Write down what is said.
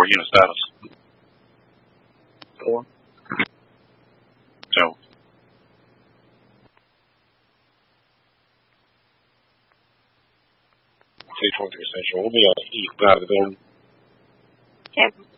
unit status. 4. So. C-23 Central. We'll be out of the building. Okay.